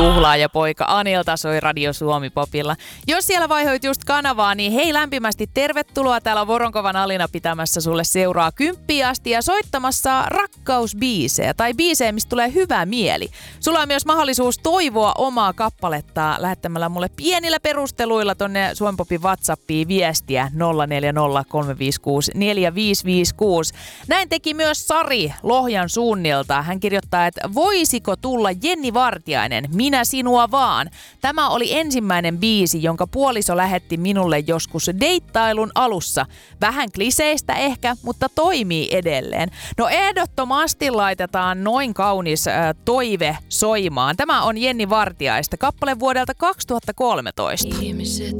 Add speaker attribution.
Speaker 1: Tuhlaajapoika Anilta soi Radio Suomi Popilla. Jos siellä vaihoit just kanavaa, niin hei lämpimästi tervetuloa. Täällä on Voronkovan Alina pitämässä sulle seuraa 10 asti ja soittamassa rakkausbiisejä tai biisejä, mistä tulee hyvä mieli. Sulla on myös mahdollisuus toivoa omaa kappaletta lähettämällä mulle pienillä perusteluilla tonne Suomi Popin WhatsAppiin viestiä 0403564556. Näin teki myös Sari Lohjan suunnilta. Hän kirjoittaa, että voisiko tulla Jenni Vartiainen, Minä sinua vaan. Tämä oli ensimmäinen biisi, jonka puoliso lähetti minulle joskus deittailun alussa. Vähän kliseistä ehkä, mutta toimii edelleen. No ehdottomasti laitetaan noin kaunis toive soimaan. Tämä on Jenni Vartiaista, kappale vuodelta 2013.
Speaker 2: Ihmiset